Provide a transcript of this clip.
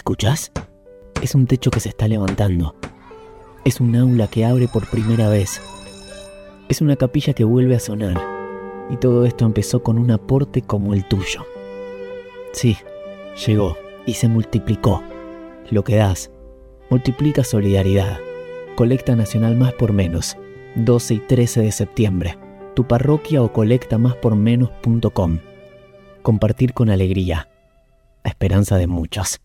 ¿Escuchás? Es un techo que se está levantando. Es un aula que abre por primera vez. Es una capilla que vuelve a sonar. Y todo esto empezó con un aporte como el tuyo. Sí, llegó y se multiplicó. Lo que das multiplica solidaridad. Colecta Nacional Más por Menos, 12 y 13 de septiembre. Tu parroquia o colectamáspormenos.com. Compartir con alegría. La esperanza de muchos.